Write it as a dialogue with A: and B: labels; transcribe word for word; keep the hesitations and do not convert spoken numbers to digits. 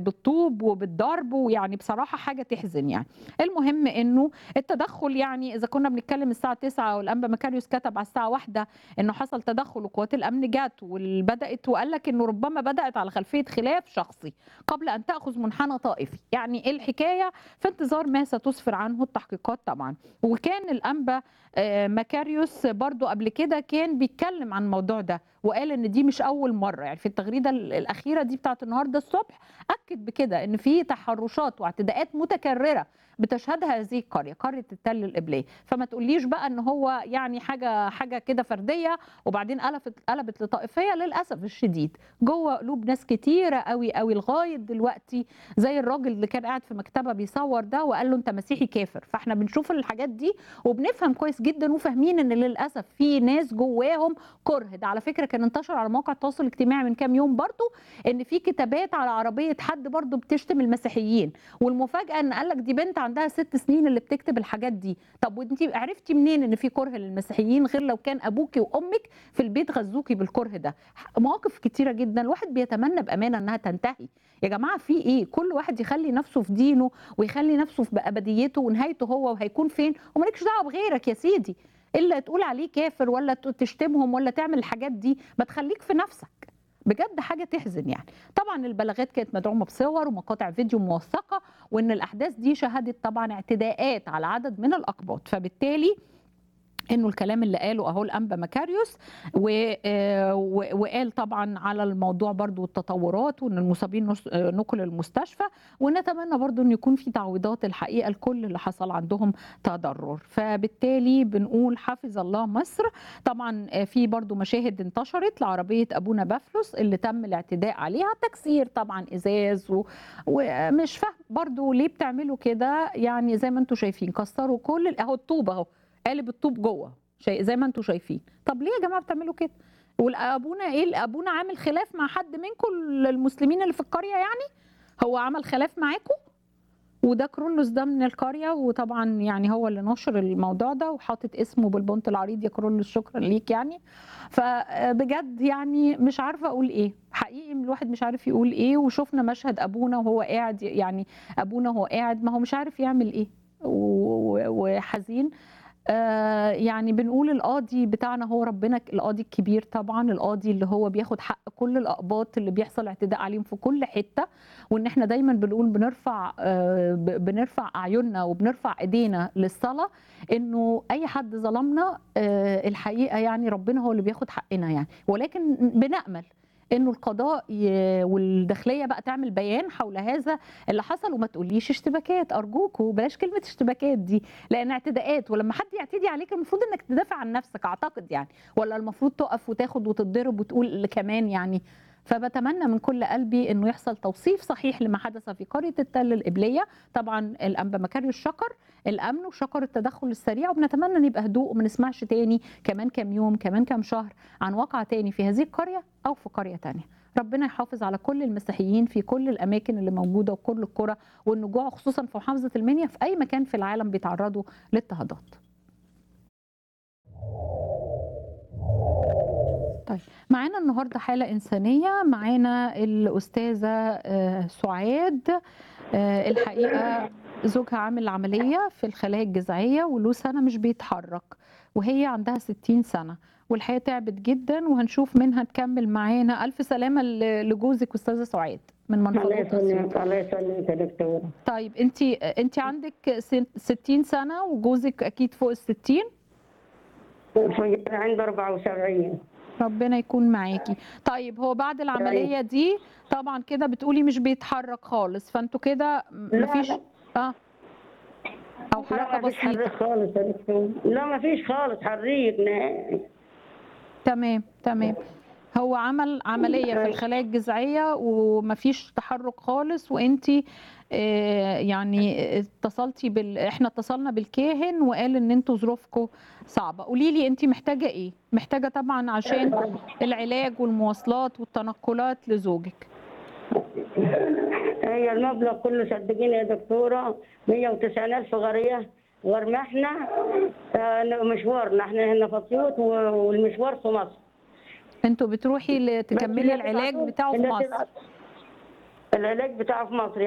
A: بالطوب وبالضرب، ويعني بصراحة حاجة تحزن يعني. المهم إنه التدخُّل يعني إذا كنا بنتكلم الساعة تسعة والأنبا مكاريوس كتب على الساعة واحدة إنه حصل تدخُّل وقوات الأمن جات وال بدأت وقال لك إنه ربما بدأت على خلفية خلاف شخصي قبل أن تأخذ منحنى طائفي، يعني إيه الحكاية في انتظار ما ستسفر عنه التحقيقات طبعًا. وكان الأنبا آآ مكاريوس برضه قبل كده كان بيتكلم عن الموضوع ده، وقال إن دي مش أول مرّة، يعني في التغريدة ال الأخيرة دي بتاعة النهارده الصبح أكد بكده إن في تحرُّشات واعتداءات متكررة بتشهدها هذه القرية، قرية التل القبلية، فما تقوليش بقى إن هو يعني حاجة حاجة كده فردية وبعدين قلفت قلبت لطائفية، للأسف الشديد جوّه قلوب ناس كتيرة أوي، أوي لغاية دلوقتي، زي الراجل اللي كان قاعد في مكتبة بيصوّر ده وقال له: "أنت مسيحي كافر." فإحنا بنشوف الحاجات دي وبنفهم كويس جدًا وفاهمين إن للأسف في ناس جواهم كره. ده على فكرة كان انتشر على مواقع التواصل الاجتماعي من كام يوم برضه إن في كتابات على عربية حد برضه بتشتم المسيحيين، والمفاجأة إن قال لك دي بنت عندها ست سنين اللي بتكتب الحاجات دي. طب وأنتِ عرفتِ منين إن في كره للمسيحيين غير لو كان أبوكِ وأمِك في البيت غذوكِ بالكره ده؟ ح مواقف كتيرة جدًا الواحد بيتمنى بأمانة إنها تنتهي. يا جماعة في إيه؟ كل واحد يخلّي نفسه في دينه ويخلّي نفسه في بأبديته ونهايته هو وهيكون فين، وما لكش دعوة بغيرك يا سيدي. إلا تقول عليه كافر والّا ت تشتمهم والّا تعمل الحاجات دي، ما تخلّيك في نفسك. بجد حاجة تحزن يعني. طبعًا البلاغات كانت مدعومة بصور ومقاطع فيديو موثقة، وإن الأحداث دي شهدت طبعًا اعتداءات على عدد من الأقباط، فبالتالي إنه الكلام اللي قاله أهو الأنبا مكاريوس و آآ و وقال طبعًا على الموضوع برضه التطورات وإن المصابين نُص نُقلوا للمستشفى، ونتمنى برضه إن يكون في تعويضات الحقيقة لكل اللي حصل عندهم تضرر. فبالتالي بنقول حفظ الله مصر. طبعًا آآ في برضه مشاهد انتشرت لعربية أبونا بافلس اللي تم الاعتداء عليها، تكسير طبعًا إزاز و ومش فاهمة برضه ليه بتعملوا كده، يعني زي ما أنتم شايفين كسروا كل ال أهو الطوب أهو، قالب الطوب جوه شا زي ما أنتم شايفين. طب ليه يا جماعة بتعملوا كده؟ والأبونا إيه أبونا عامل خلاف مع حد منكم المسلمين اللي في القرية يعني؟ هو عمل خلاف معاكم؟ وده كرولوس ده من القرية، وطبعًا يعني هو اللي نشر الموضوع ده وحاطط اسمه بالبونت العريض يا كرولوس شكرًا ليك يعني. فبجد يعني مش عارفة أقول إيه، حقيقي الواحد مش عارف يقول إيه، وشُفنا مشهد أبونا وهو قاعد يعني أبونا وهو قاعد ما هو مش عارف يعمل إيه، و وحزين. آآ يعني بنقول القاضي بتاعنا هو ربنا ك القاضي الكبير طبعًا، القاضي اللي هو بياخد حق كل الأقباط اللي بيحصل اعتداء عليهم في كل حتة، وإن إحنا دايمًا بنقول بنرفع آآ ب بنرفع أعيننا وبنرفع إيدينا للصلاة، إنه أي حد ظلمنا آآ الحقيقة يعني ربنا هو اللي بياخد حقنا يعني، ولكن بنأمل إنه القضاء ي والداخلية بقى تعمل بيان حول هذا اللي حصل، وما تقوليش اشتباكات أرجوكم بلاش كلمة اشتباكات دي، لأن اعتداءات ولمّا حد يعتدي عليك المفروض إنك تدافع عن نفسك أعتقد يعني، والّا المفروض تُقف وتاخد وتتضرب وتقول كمان يعني. فباتمنى من كل قلبي إنه يحصل توصيف صحيح لما حدث في قرية التل القبلية. طبعًا الأنبا مكاريوس شكر الأمن وشكر التدخل السريع، وبنتمنى إن يبقى هدوء وما نسمعش تاني كمان كام يوم كمان كام شهر عن واقعة تاني في هذه القرية أو في قرية تانية. ربنا يحافظ على كل المسيحيين في كل الأماكن اللي موجودة وكل القرى والنجوع، خصوصًا في محافظة المنيا في أي مكان في العالم بيتعرضوا لاضطهادات. طيب معانا النهارده حالة إنسانية، معانا الأستاذة آآ سُعاد. آآ الحقيقة زوجها عامل عملية في الخلايا الجذعية وله سَنة مش بيتحرك، وهي عندها ستين سَنة، والحقيقة تعبت جدًا وهنشوف منها تكمّل معانا. ألف سلامة ل لجوزِك أستاذة سُعاد من
B: الله
A: منفلوط أسيوط.
B: يسلمك، الله يسلمك يا دكتورة.
A: طيب أنتِ أنتِ عندِك س ستين سَنة وجوزِك أكيد فوق الستين؟
B: عنده أربعة وسبعين.
A: ربنا يكون معاكِ. طيب هو بعد العملية دي طبعًا كده بتقولي مش بيتحرك خالص، فأنتم كده ما
B: لا،
A: فيش
B: لا.
A: آه، أو حركة
B: لا ما فيش حريق
A: بسيطة.
B: خالص يا دكتورة. لا ما فيش خالص حريق نهائي.
A: تمام، تمام. هو عمل عملية في
B: أيوه.
A: الخلايا الجذعية وما فيش تحرُّك خالص، وأنتِ آآ يعني اتصلتِ بال إحنا اتصلنا بالكاهن وقال إن أنتم ظروفكم صعبة. قولي لي أنتِ محتاجة إيه؟ محتاجة طبعًا عشان العلاج والمواصلات والتنقلات لزوجِك.
B: هي المبلغ كله صدقيني يا دكتورة مية وتسعين ألف غرية، غير ما احنا آه، مشوارنا احنا هنا في أسيوط والمشوار في مصر.
A: أنتم بتروحي ل
B: بس
A: تكمّلي
B: اللي
A: العلاج
B: تبعتوه
A: بتاعه في
B: اللي
A: مصر.
B: تبعت العلاج بتاعه في مصر